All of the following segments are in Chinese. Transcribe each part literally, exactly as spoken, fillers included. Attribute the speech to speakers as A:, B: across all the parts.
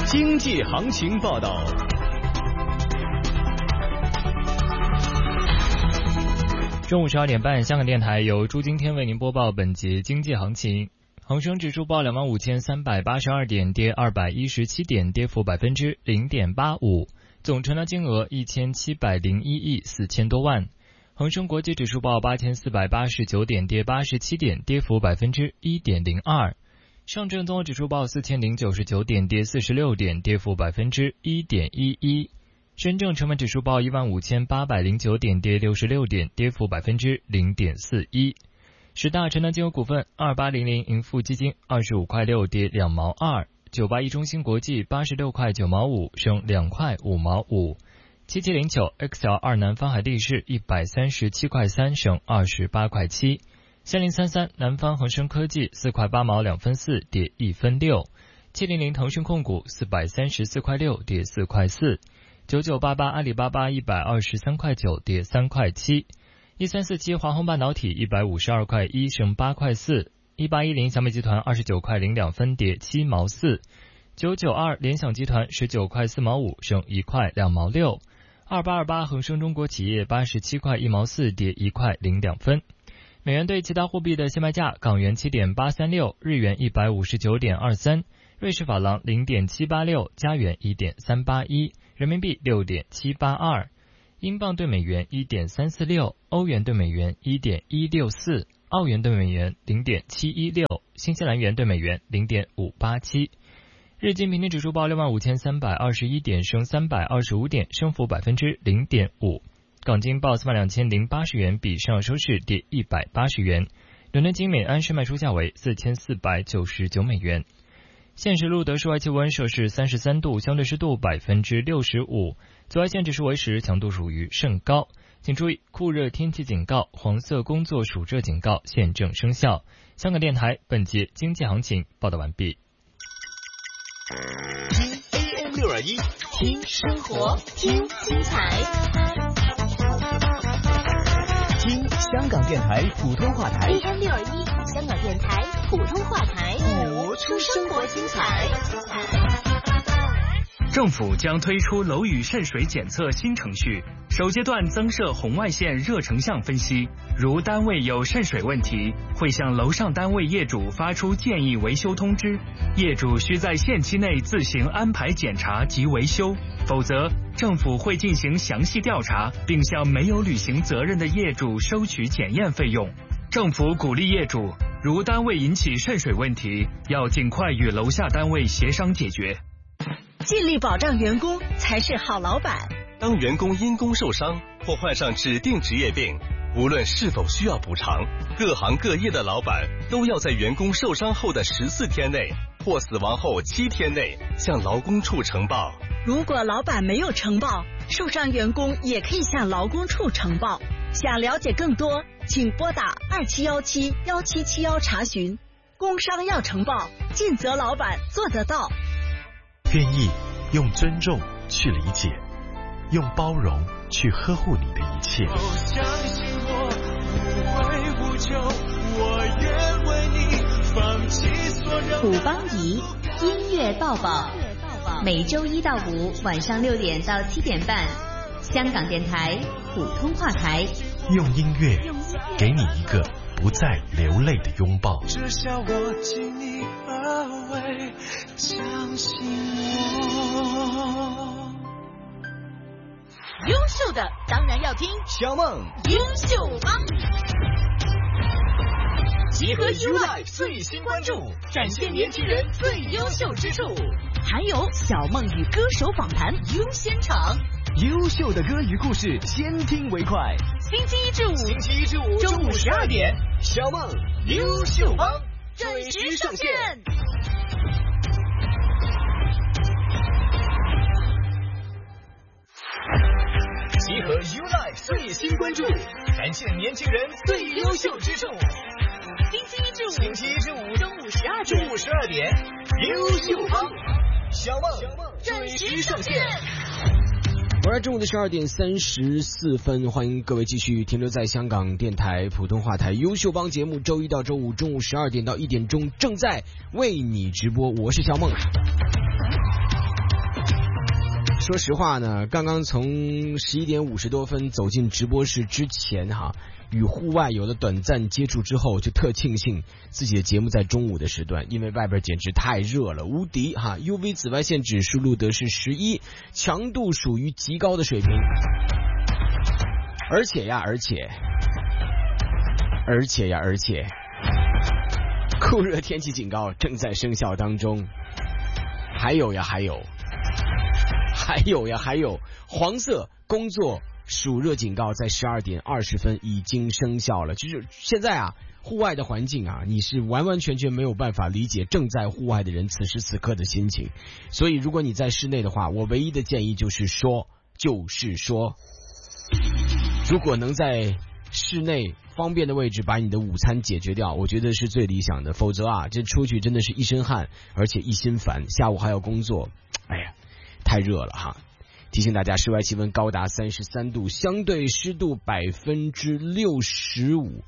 A: 经济行情报道。
B: 中午十二点半，香港电台由朱今天为您播报本节经济行情。恒生指数报两万五千三百八十二点，跌二百一十七点，跌幅百分之零点八五。总成交金额一千七百零一亿四千多万。恒生国际指数报八千四百八十九点，跌八十七点，跌幅百分之一点零二。上证综合指数报四千零九十九点，跌四十六点，跌幅百分之一点一一。深证成分指数报一万五千八百零九点，跌六十六点，跌幅百分之零点四一。十大成交金额股份：二八零零盈富基金二十五块六，跌两毛二；九八一中芯国际八十六块九毛五，升两块五毛五；七七零九 X L 二南方海力士一百三十七块三，升二十八块七；三零三三南方恒生科技四块八毛两分四，跌一分六；七零零腾讯控股四百三十四块六，跌四块四。九九八八阿里巴巴一百二十三块九，跌三块七；一三四七华虹半导体一百五十二块一，升八块四；一八一零小米集团二十九块零两分，跌七毛四；九九二联想集团十九块四毛五，升一块两毛六；二八二八恒生中国企业八十七块一毛四，跌一块零两分。美元对其他货币的现卖价：港元七点八三六，日元一百五十九点二三，瑞士法郎零点七八六，加元一点三八一。人民币六点七八二，英镑兑美元一点三四六，欧元兑美元一点一六四，澳元兑美元零点七一六，新西兰元兑美元零点五八七。日经平均指数报六万五千三百二十一点，升三百二十五点，升幅百分之零点五。港金报四万两千零八十元，比上收市跌一百八十元。伦敦金每安士卖出价为四千四百九十九美元。现时录得室外气温摄氏三十三度，相对湿度百分之六十五，紫外线指数为十，强度属于甚高。请注意酷热天气警告、黄色工作暑热警告现正生效。香港电台本节经济行情报道完毕。
A: 听 A M 六二一，
C: 听生活，听精彩，
A: 听香港电台普通话台
C: A M 六二一，香港电台普通话台，
A: 活出生活精彩。
D: 政府将推出楼宇渗水检测新程序，首阶段增设红外线热成像分析，如单位有渗水问题，会向楼上单位业主发出建议维修通知，业主需在限期内自行安排检查及维修，否则政府会进行详细调查，并向没有履行责任的业主收取检验费用。政府鼓励业主，如单位引起渗水问题，要尽快与楼下单位协商解决。
E: 尽力保障员工才是好老板。
F: 当员工因工受伤或患上指定职业病，无论是否需要补偿，各行各业的老板都要在员工受伤后的十四天内或死亡后七天内向劳工处呈报。
E: 如果老板没有呈报，受伤员工也可以向劳工处呈报。想了解更多，请拨打二七幺七幺七七幺查询。工伤要呈报，尽责老板做得到。
G: 愿意用尊重去理解，用包容去呵护你的一切。
H: 相信我不会无求，我愿为你放弃所有。
C: 虎邦仪音乐抱抱，每周一到五晚上六点到七点半，香港电台普通话台，
G: 用音乐给你一个不再流泪的拥抱。
H: 至少我尽力而为，相信我。
E: 优秀的当然要听
A: 小梦
E: 优秀帮，
A: 集合 YouLife 最新关注，展现年轻人最优秀之处，
E: 还有小梦与歌手访谈优先场，
A: 优秀的歌与故事，先听为快。
E: 星期一至五，
A: 星期一至五中午十二点，小梦优秀帮准时上线。集合 YouLife 最新关注，展现年轻人最优秀之处。
E: 星期一至五，
A: 星期一至五
E: 中午十二点，
A: 中午十二点，优秀帮小梦准时上线。
I: 晚上中午的十二点三十四分，欢迎各位继续停留在香港电台普通话台优秀帮节目，周一到周五中午十二点到一点钟正在为你直播，我是小梦。 说实话呢，刚刚从十一点五十多分走进直播室之前哈，与户外有了短暂接触之后，就特庆幸自己的节目在中午的时段，因为外边简直太热了，无敌哈 ！U V 紫外线指数录得是十一，强度属于极高的水平。而且呀，而且，而且呀，而且，酷热天气警告正在生效当中。还有呀，还有。还有呀，还有黄色工作暑热警告在十二点二十分已经生效了。就是现在啊，户外的环境啊，你是完完全全没有办法理解正在户外的人此时此刻的心情。所以如果你在室内的话，我唯一的建议就是说，就是说，如果能在室内方便的位置把你的午餐解决掉，我觉得是最理想的。否则啊，这出去真的是一身汗，而且一心烦，下午还要工作，哎呀。太热了哈！提醒大家，室外气温高达三十三度，相对湿度百分之六十五。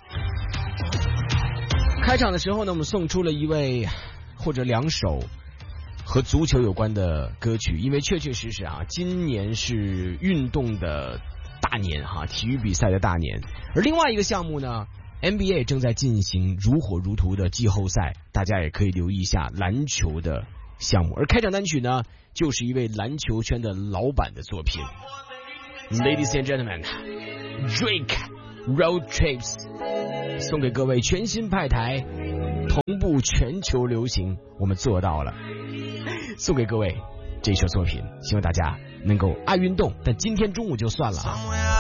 I: 开场的时候呢，我们送出了一位或者两首和足球有关的歌曲，因为确确实实啊，今年是运动的大年哈，体育比赛的大年。而另外一个项目呢 ，N B A 正在进行如火如荼的季后赛，大家也可以留意一下篮球的项目。而开场单曲呢，就是一位篮球圈的老板的作品。Ladies and gentlemen, Drake Road Trips 送给各位全新派台，同步全球流行，我们做到了。送给各位这首作品，希望大家能够爱运动，但今天中午就算了啊。